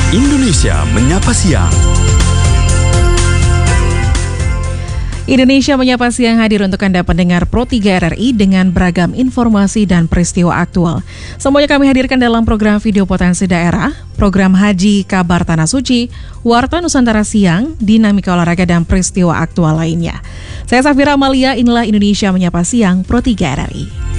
Indonesia Menyapa Siang. Indonesia Menyapa Siang hadir untuk Anda pendengar Pro 3 RRI dengan beragam informasi dan peristiwa aktual. Semuanya kami hadirkan dalam program Video Potensi Daerah, program Haji Kabar Tanah Suci, Warta Nusantara Siang, dinamika olahraga dan peristiwa aktual lainnya. Saya Safira Amalia, inilah Indonesia Menyapa Siang Pro 3 RRI.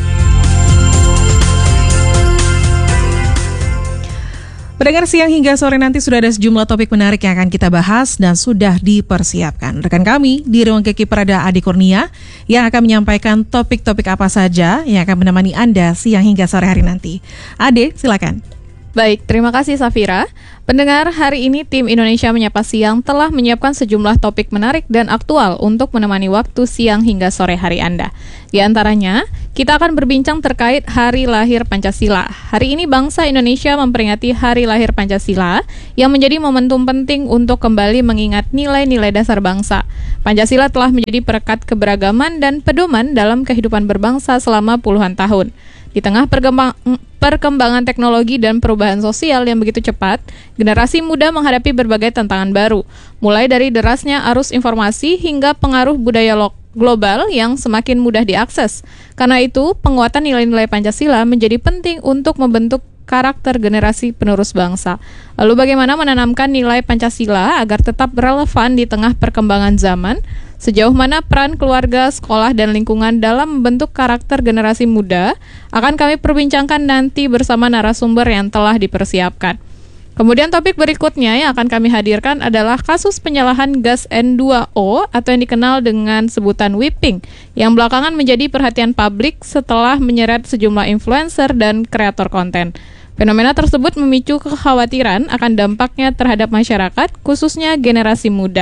Pendengar siang hingga sore nanti sudah ada sejumlah topik menarik yang akan kita bahas dan sudah dipersiapkan. Rekan kami di Ruang Keki Prada Adi Kurnia yang akan menyampaikan topik-topik apa saja yang akan menemani Anda siang hingga sore hari nanti. Ade, silakan. Baik, terima kasih Safira. Pendengar, hari ini tim Indonesia Menyapa Siang telah menyiapkan sejumlah topik menarik dan aktual untuk menemani waktu siang hingga sore hari Anda. Di antaranya, kita akan berbincang terkait Hari Lahir Pancasila. Hari ini bangsa Indonesia memperingati Hari Lahir Pancasila yang menjadi momentum penting untuk kembali mengingat nilai-nilai dasar bangsa. Pancasila telah menjadi perekat keberagaman dan pedoman dalam kehidupan berbangsa selama puluhan tahun. Di tengah perkembangan teknologi dan perubahan sosial yang begitu cepat, generasi muda menghadapi berbagai tantangan baru, mulai dari derasnya arus informasi hingga pengaruh budaya global yang semakin mudah diakses. Karena itu, penguatan nilai-nilai Pancasila menjadi penting untuk membentuk karakter generasi penerus bangsa. Lalu bagaimana menanamkan nilai Pancasila agar tetap relevan di tengah perkembangan zaman? Sejauh mana peran keluarga, sekolah, dan lingkungan dalam membentuk karakter generasi muda akan kami perbincangkan nanti bersama narasumber yang telah dipersiapkan. Kemudian topik berikutnya yang akan kami hadirkan adalah kasus penyalahan gas N2O atau yang dikenal dengan sebutan whipping yang belakangan menjadi perhatian publik setelah menyeret sejumlah influencer dan kreator konten. Fenomena tersebut memicu kekhawatiran akan dampaknya terhadap masyarakat, khususnya generasi muda.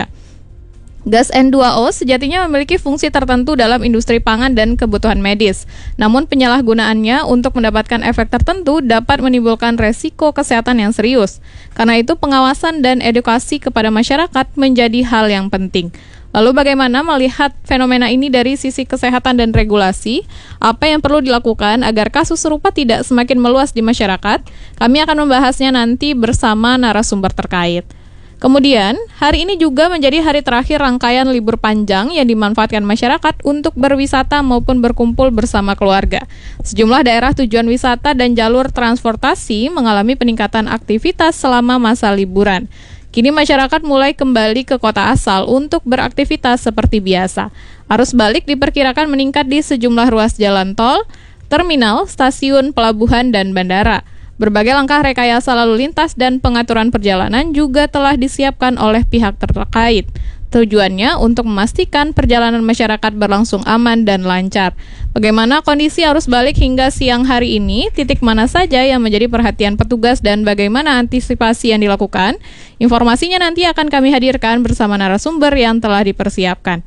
Gas N2O sejatinya memiliki fungsi tertentu dalam industri pangan dan kebutuhan medis. Namun penyalahgunaannya untuk mendapatkan efek tertentu dapat menimbulkan resiko kesehatan yang serius. Karena itu pengawasan dan edukasi kepada masyarakat menjadi hal yang penting. Lalu bagaimana melihat fenomena ini dari sisi kesehatan dan regulasi? Apa yang perlu dilakukan agar kasus serupa tidak semakin meluas di masyarakat? Kami akan membahasnya nanti bersama narasumber terkait. Kemudian, hari ini juga menjadi hari terakhir rangkaian libur panjang yang dimanfaatkan masyarakat untuk berwisata maupun berkumpul bersama keluarga. Sejumlah daerah tujuan wisata dan jalur transportasi mengalami peningkatan aktivitas selama masa liburan. Kini masyarakat mulai kembali ke kota asal untuk beraktivitas seperti biasa. Arus balik diperkirakan meningkat di sejumlah ruas jalan tol, terminal, stasiun, pelabuhan, dan bandara. Berbagai langkah rekayasa lalu lintas dan pengaturan perjalanan juga telah disiapkan oleh pihak terkait. Tujuannya untuk memastikan perjalanan masyarakat berlangsung aman dan lancar. Bagaimana kondisi arus balik hingga siang hari ini, titik mana saja yang menjadi perhatian petugas dan bagaimana antisipasi yang dilakukan? Informasinya nanti akan kami hadirkan bersama narasumber yang telah dipersiapkan.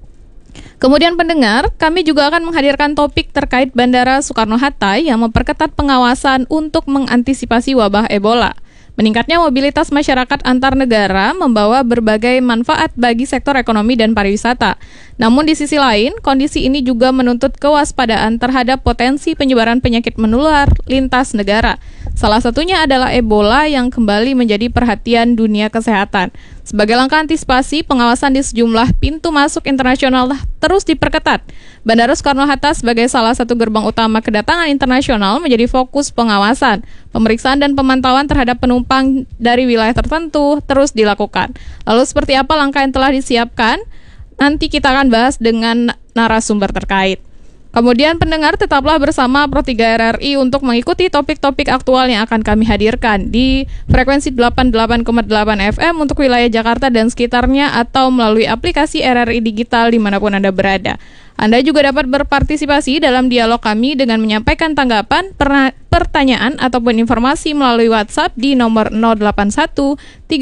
Kemudian pendengar, kami juga akan menghadirkan topik terkait Bandara Soekarno-Hatta yang memperketat pengawasan untuk mengantisipasi wabah Ebola. Meningkatnya mobilitas masyarakat antar negara membawa berbagai manfaat bagi sektor ekonomi dan pariwisata. Namun di sisi lain, kondisi ini juga menuntut kewaspadaan terhadap potensi penyebaran penyakit menular lintas negara. Salah satunya adalah Ebola yang kembali menjadi perhatian dunia kesehatan. Sebagai langkah antisipasi, pengawasan di sejumlah pintu masuk internasional terus diperketat. Bandara Soekarno-Hatta sebagai salah satu gerbang utama kedatangan internasional menjadi fokus pengawasan. Pemeriksaan dan pemantauan terhadap penumpang dari wilayah tertentu terus dilakukan. Lalu seperti apa langkah yang telah disiapkan? Nanti kita akan bahas dengan narasumber terkait. Kemudian pendengar tetaplah bersama Pro 3 RRI untuk mengikuti topik-topik aktual yang akan kami hadirkan di frekuensi 88,8 FM untuk wilayah Jakarta dan sekitarnya atau melalui aplikasi RRI Digital dimanapun Anda berada. Anda juga dapat berpartisipasi dalam dialog kami dengan menyampaikan tanggapan, pertanyaan ataupun informasi melalui WhatsApp di nomor 081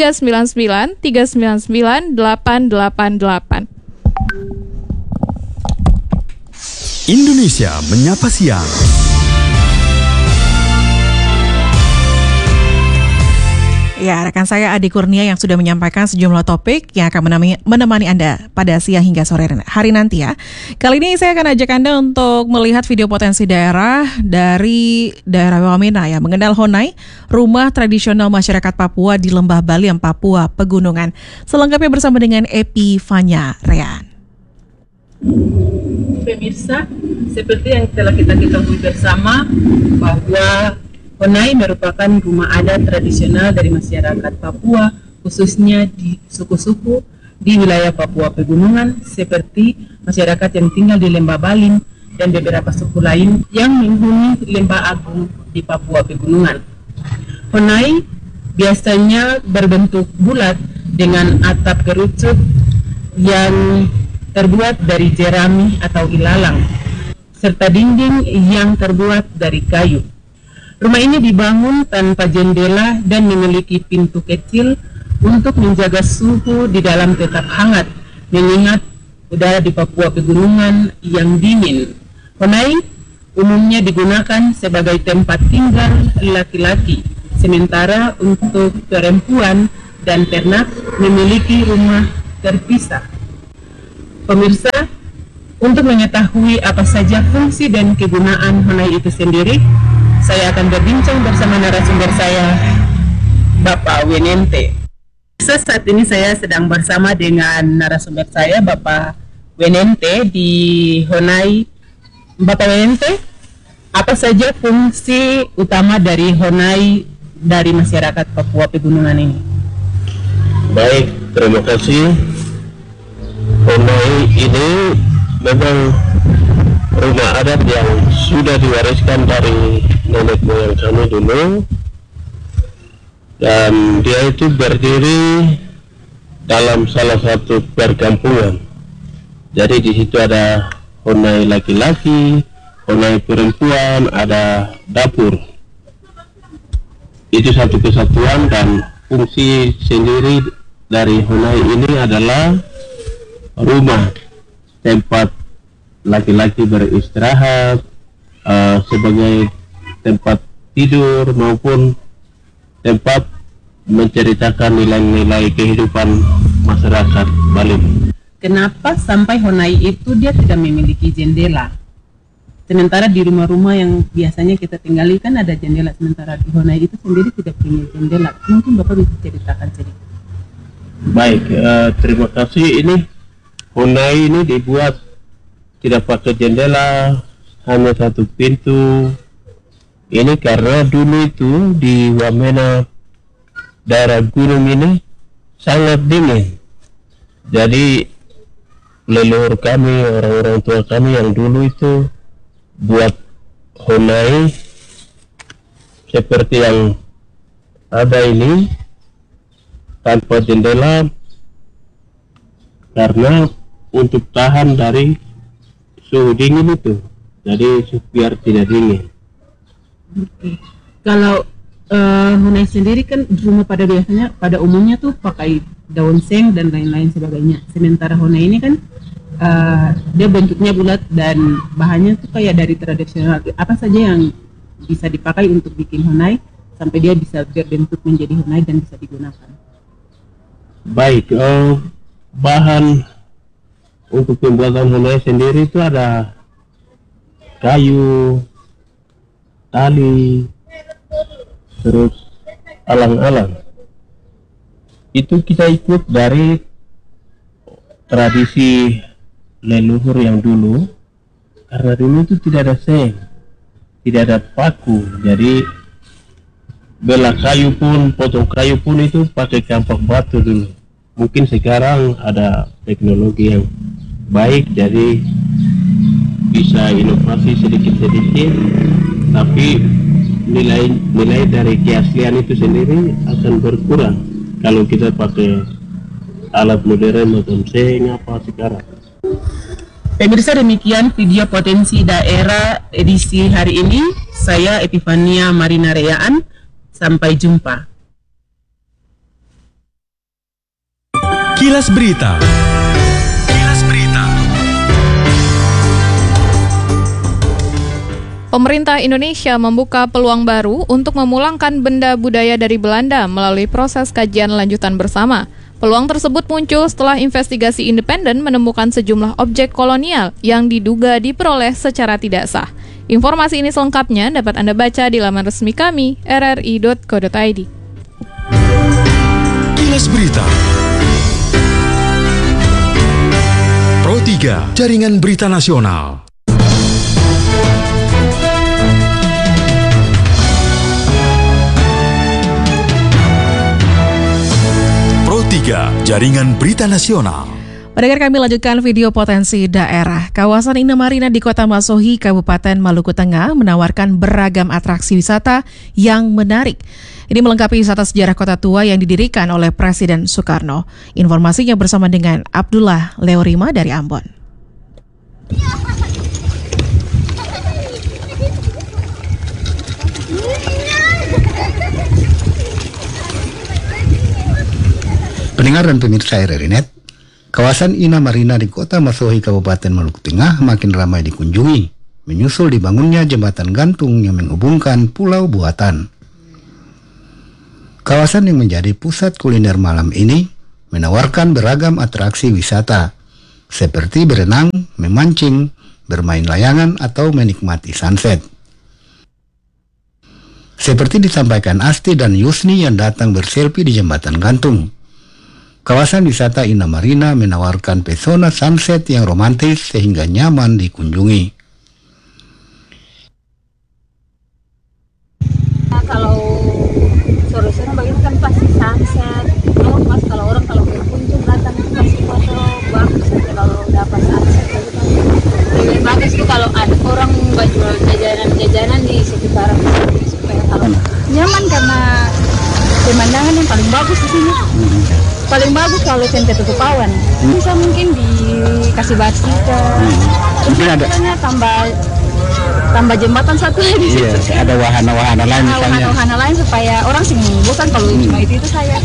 399 399 888. Indonesia Menyapa Siang. Ya, rekan saya Adi Kurnia yang sudah menyampaikan sejumlah topik yang akan menemani Anda pada siang hingga sore hari nanti ya. Kali ini saya akan ajak Anda untuk melihat video potensi daerah dari daerah Wamena ya, mengenal Honai, rumah tradisional masyarakat Papua di Lembah Baliem, Papua Pegunungan. Selengkapnya bersama dengan Epi Fanya Rean. Pemirsa, seperti yang telah kita ketahui bersama bahwa Honai merupakan rumah adat tradisional dari masyarakat Papua, khususnya di suku-suku di wilayah Papua Pegunungan, seperti masyarakat yang tinggal di Lembah Baliem dan beberapa suku lain yang menghuni Lembah Agung di Papua Pegunungan. Honai biasanya berbentuk bulat dengan atap kerucut yang terbuat dari jerami atau ilalang, serta dinding yang terbuat dari kayu. Rumah ini dibangun tanpa jendela dan memiliki pintu kecil untuk menjaga suhu di dalam tetap hangat, mengingat udara di Papua Pegunungan yang dingin. Honai umumnya digunakan sebagai tempat tinggal laki-laki, sementara untuk perempuan dan ternak memiliki rumah terpisah. Pemirsa, untuk mengetahui apa saja fungsi dan kegunaan Honai itu sendiri, saya akan berbincang bersama narasumber saya, Bapak Wenente. Saat ini saya sedang bersama dengan narasumber saya, Bapak Wenente di Honai. Bapak Wenente, apa saja fungsi utama dari Honai dari masyarakat Papua Pegunungan ini? Baik, terima kasih. Honai ini memang rumah adat yang sudah diwariskan dari nenek moyang kami dulu, dan dia itu berdiri dalam salah satu perkampungan. Jadi di situ ada Honai laki-laki, Honai perempuan, ada dapur. Itu satu kesatuan, dan fungsi sendiri dari Honai ini adalah rumah tempat laki-laki beristirahat, sebagai tempat tidur maupun tempat menceritakan nilai-nilai kehidupan masyarakat Baliem. Kenapa sampai Honai itu dia tidak memiliki jendela? Sementara di rumah-rumah yang biasanya kita tinggali kan ada jendela, sementara di Honai itu sendiri tidak punya jendela. Mungkin Bapak bisa ceritakan sedikit. Baik, terima kasih. Ini Honai ini dibuat tidak pakai jendela, hanya satu pintu. Ini karena dulu itu di Wamena, daerah gunung ini sangat dingin. Jadi leluhur kami, orang-orang tua kami yang dulu itu buat Honai seperti yang ada ini, tanpa jendela, karena untuk tahan dari suhu dingin itu, jadi biar tidak dingin. Oke. Kalau Honai sendiri kan rumah pada umumnya tuh pakai daun seng dan lain-lain sebagainya. Sementara Honai ini kan dia bentuknya bulat dan bahannya tuh kayak dari tradisional. Apa saja yang bisa dipakai untuk bikin Honai sampai dia bisa berbentuk menjadi Honai dan bisa digunakan? Baik, bahan untuk pembuatan Honai sendiri itu ada kayu, tali, terus alang-alang. Itu kita ikut dari tradisi leluhur yang dulu, karena dulu itu tidak ada seng, tidak ada paku, jadi bela kayu pun, potong kayu pun itu pakai kampak batu dulu. Mungkin sekarang ada teknologi yang baik, jadi bisa inovasi sedikit-sedikit, tapi nilai dari keaslian itu sendiri akan berkurang kalau kita pakai alat modern macam seng apa sekarang. Pemirsa, demikian video potensi daerah edisi hari ini. Saya Epifania Marina Reaan. Sampai jumpa. Kilas Berita. Kilas Berita. Pemerintah Indonesia membuka peluang baru untuk memulangkan benda budaya dari Belanda melalui proses kajian lanjutan bersama. Peluang tersebut muncul setelah investigasi independen menemukan sejumlah objek kolonial yang diduga diperoleh secara tidak sah. Informasi ini selengkapnya dapat Anda baca di laman resmi kami, rri.co.id. Kilas Berita. Pro 3, Jaringan Berita Nasional. Pro 3, Jaringan Berita Nasional. Pendengar, kami lanjutkan video potensi daerah. Kawasan Indomarina di Kota Masohi, Kabupaten Maluku Tengah menawarkan beragam atraksi wisata yang menarik. Ini melengkapi wisata sejarah Kota Tua yang didirikan oleh Presiden Soekarno. Informasinya bersama dengan Abdullah Leorima dari Ambon. Pendengar dan pemirsa RRI.net, kawasan Indomarina di Kota Masohi, Kabupaten Maluku Tengah makin ramai dikunjungi, menyusul dibangunnya jembatan gantung yang menghubungkan Pulau Buatan. Kawasan yang menjadi pusat kuliner malam ini menawarkan beragam atraksi wisata, seperti berenang, memancing, bermain layangan, atau menikmati sunset. Seperti disampaikan Asti dan Yusni yang datang berselfie di jembatan gantung. Kawasan wisata Indomarina menawarkan pesona sunset yang romantis sehingga nyaman dikunjungi. Kalau sore-sore begini kan pasti sunset. Kalau orang berkunjung datang pasti foto bagus saja kalau dapat sunset. Lebih bagus tuh kalau ada orang jual jajanan di sekitaran sini supaya kalau nyaman karena pemandangan yang paling bagus di sini. Paling bagus kalau cente tutup awan. Bisa mungkin dikasih batikan. Mungkin ada tambah jembatan satu lagi. Iya, ada wahana-wahana lain misalnya. Wahana lain supaya orang sih bukan kalau cuma itu saya.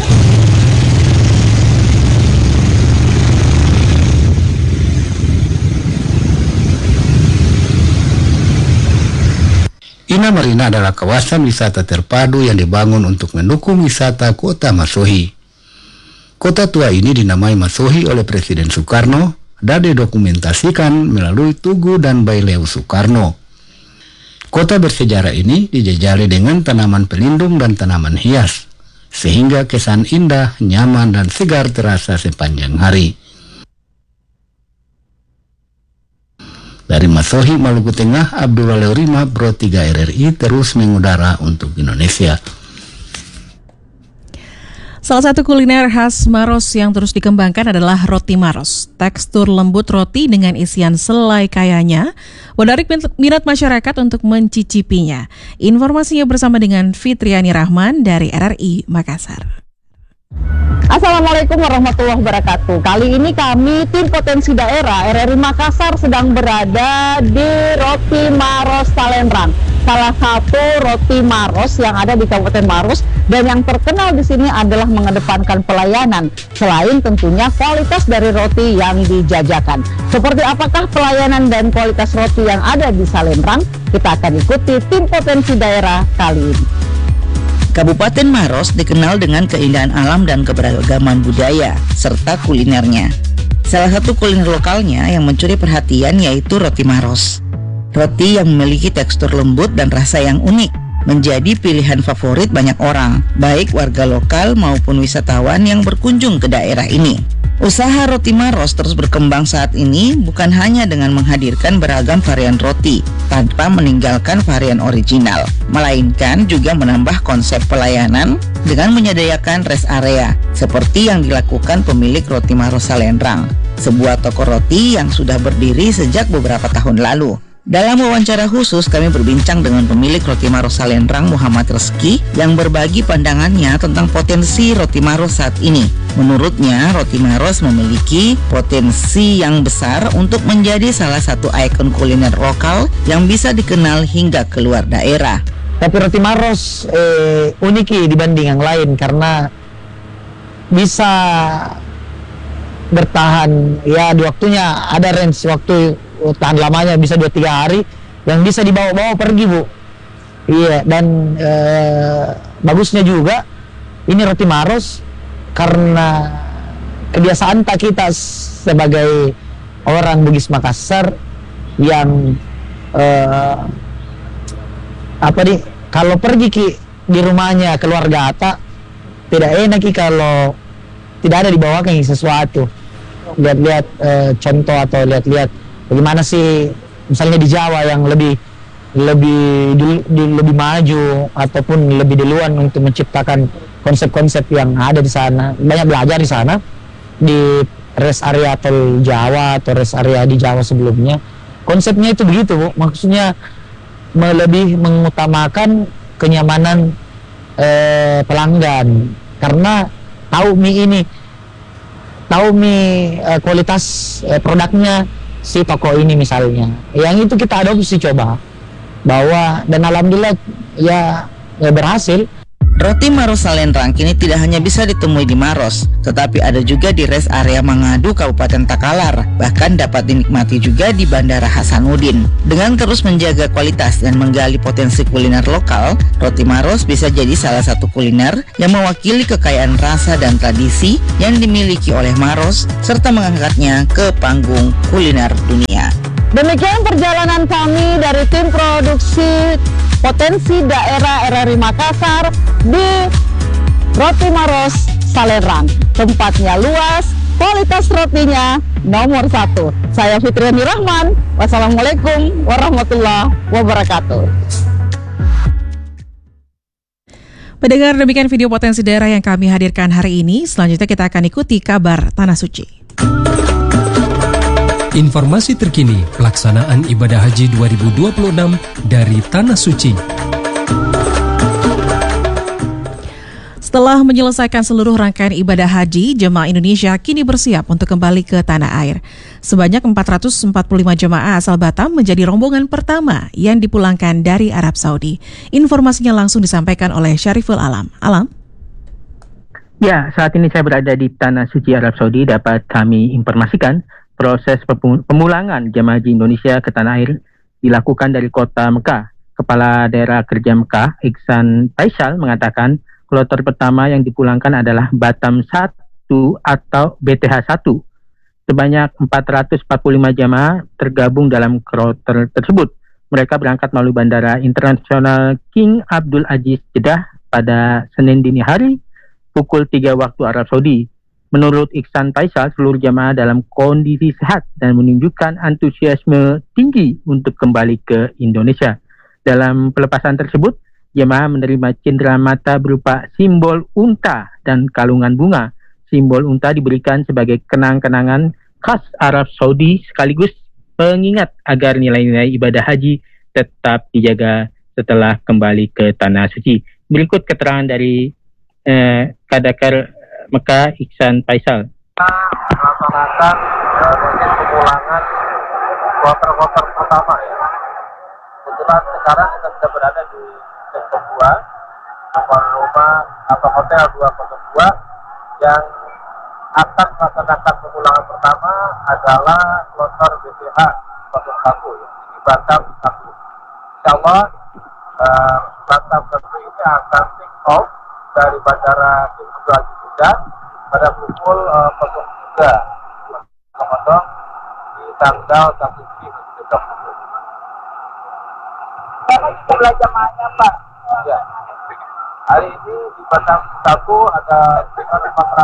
Indomarina adalah kawasan wisata terpadu yang dibangun untuk mendukung wisata Kota Masohi. Kota tua ini dinamai Masohi oleh Presiden Soekarno dan didokumentasikan melalui Tugu dan Baileu Soekarno. Kota bersejarah ini dijajali dengan tanaman pelindung dan tanaman hias, sehingga kesan indah, nyaman, dan segar terasa sepanjang hari. Dari Masohi, Maluku Tengah, Abdullah Leorima, Pro 3 RRI terus mengudara untuk Indonesia. Salah satu kuliner khas Maros yang terus dikembangkan adalah roti Maros. Tekstur lembut roti dengan isian selai kayanya menarik minat masyarakat untuk mencicipinya. Informasinya bersama dengan Fitriani Rahman dari RRI Makassar. Assalamualaikum warahmatullahi wabarakatuh. Kali ini kami tim potensi daerah RRI Makassar sedang berada di Roti Maros Salendrang, salah satu roti Maros yang ada di Kabupaten Maros dan yang terkenal di sini adalah mengedepankan pelayanan selain tentunya kualitas dari roti yang dijajakan. Seperti apakah pelayanan dan kualitas roti yang ada di Salendrang? Kita akan ikuti tim potensi daerah kali ini. Kabupaten Maros dikenal dengan keindahan alam dan keberagaman budaya, serta kulinernya. Salah satu kuliner lokalnya yang mencuri perhatian yaitu roti Maros. Roti yang memiliki tekstur lembut dan rasa yang unik, menjadi pilihan favorit banyak orang, baik warga lokal maupun wisatawan yang berkunjung ke daerah ini. Usaha roti Maros terus berkembang saat ini bukan hanya dengan menghadirkan beragam varian roti tanpa meninggalkan varian original, melainkan juga menambah konsep pelayanan dengan menyediakan rest area seperti yang dilakukan pemilik Roti Maros Salendrang, sebuah toko roti yang sudah berdiri sejak beberapa tahun lalu. Dalam wawancara khusus kami berbincang dengan pemilik Roti Maros Salendrang, Muhammad Reski, yang berbagi pandangannya tentang potensi Roti Maros saat ini. Menurutnya, Roti Maros memiliki potensi yang besar untuk menjadi salah satu ikon kuliner lokal yang bisa dikenal hingga keluar daerah. Tapi Roti Maros unik dibanding yang lain karena bisa bertahan ya di waktunya, ada range waktu tahan lamanya bisa 2-3 hari yang bisa dibawa-bawa pergi, Bu. Iya, dan bagusnya juga ini roti Maros karena kebiasaan tak kita sebagai orang Bugis Makassar yang kalau pergi di rumahnya keluarga Ata tidak enak kalau tidak ada dibawakan sesuatu, lihat-lihat contoh atau lihat-lihat bagaimana sih misalnya di Jawa yang lebih maju ataupun lebih duluan untuk menciptakan konsep-konsep yang ada di sana. Banyak belajar di sana di rest area tol Jawa atau rest area di Jawa sebelumnya. Konsepnya itu begitu, Bu. Maksudnya lebih mengutamakan kenyamanan pelanggan, karena tahu mie kualitas produknya si toko ini misalnya. Yang itu kita adopsi coba bawa, dan alhamdulillah ya berhasil. Roti Maros Salendrang kini tidak hanya bisa ditemui di Maros, tetapi ada juga di rest area Mangadu, Kabupaten Takalar. Bahkan dapat dinikmati juga di Bandara Hasanuddin. Dengan terus menjaga kualitas dan menggali potensi kuliner lokal, roti Maros bisa jadi salah satu kuliner yang mewakili kekayaan rasa dan tradisi yang dimiliki oleh Maros, serta mengangkatnya ke panggung kuliner dunia. Demikian perjalanan kami dari tim produksi Potensi Daerah RRI Makassar di Roti Maros Salendrang. Tempatnya luas, kualitas rotinya nomor 1. Saya Fitriani Rahman. Wassalamualaikum warahmatullahi wabarakatuh. Pendengar, demikian video Potensi Daerah yang kami hadirkan hari ini. Selanjutnya kita akan ikuti kabar Tanah Suci. Informasi terkini pelaksanaan ibadah haji 2026 dari Tanah Suci. Setelah menyelesaikan seluruh rangkaian ibadah haji, jemaah Indonesia kini bersiap untuk kembali ke tanah air. Sebanyak 445 jemaah asal Batam menjadi rombongan pertama yang dipulangkan dari Arab Saudi. Informasinya langsung disampaikan oleh Syariful Alam. Alam? Ya, saat ini saya berada di Tanah Suci Arab Saudi. Dapat kami informasikan proses pemulangan jemaah haji Indonesia ke tanah air dilakukan dari kota Mekah. Kepala Daerah Kerja Mekah, Iksan Faisal, mengatakan kloter pertama yang dipulangkan adalah Batam 1 atau BTH 1. Sebanyak 445 jemaah tergabung dalam kloter tersebut. Mereka berangkat melalui Bandara Internasional King Abdul Aziz Jeddah pada Senin dini hari pukul 3 waktu Arab Saudi. Menurut Iksan Faisal, seluruh jamaah dalam kondisi sehat dan menunjukkan antusiasme tinggi untuk kembali ke Indonesia. Dalam pelepasan tersebut, jamaah menerima cindera mata berupa simbol unta dan kalungan bunga. Simbol unta diberikan sebagai kenang-kenangan khas Arab Saudi sekaligus pengingat agar nilai-nilai ibadah haji tetap dijaga setelah kembali ke Tanah Suci. Berikut keterangan dari Kadakar Mekah, Iksan Faisal. Melaksanakan proses pemulangan kloter-kloter pertama ya. Kebetulan sekarang kita sudah berada di sektor 2, nomor rumah atau hotel 202, yang akan melaksanakan pemulangan pertama adalah kloter BTH 1 ya, di Batam 1. Insya Allah Batam 1 ini akan take off dari Bandara King Abdul Aziz Jeddah pada pukul 03 di tanggal 1 Juni 2020. Berapa jumlah jamaahnya, Pak? Ya. Hari ini di Batam 1 ada sekitar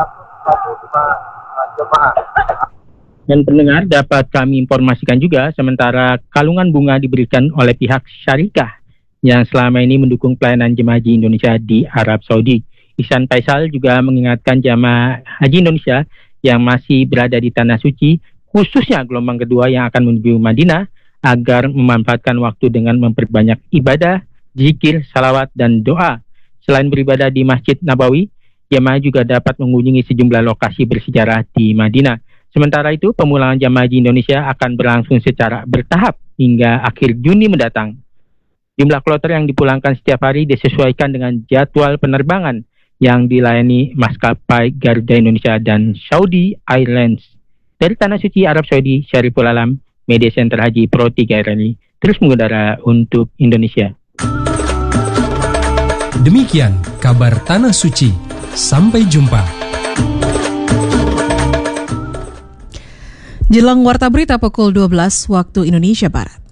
445 jemaah. Dan pendengar, dapat kami informasikan juga sementara kalungan bunga diberikan oleh pihak syarikah yang selama ini mendukung pelayanan jemaah haji Indonesia di Arab Saudi. Iksan Faisal juga mengingatkan jemaah haji Indonesia yang masih berada di Tanah Suci, khususnya gelombang kedua yang akan menuju Madinah, agar memanfaatkan waktu dengan memperbanyak ibadah, zikir, salawat, dan doa. Selain beribadah di Masjid Nabawi, jemaah juga dapat mengunjungi sejumlah lokasi bersejarah di Madinah. Sementara itu, pemulangan jemaah haji Indonesia akan berlangsung secara bertahap hingga akhir Juni mendatang. Jumlah kloter yang dipulangkan setiap hari disesuaikan dengan jadwal penerbangan yang dilayani maskapai Garuda Indonesia dan Saudi Airlines. Dari Tanah Suci Arab Saudi, Syariful Alam, Media Center Haji Pro 3 RRI, terus mengudara untuk Indonesia. Demikian kabar Tanah Suci. Sampai jumpa. Jelang Warta Berita pukul 12 waktu Indonesia Barat.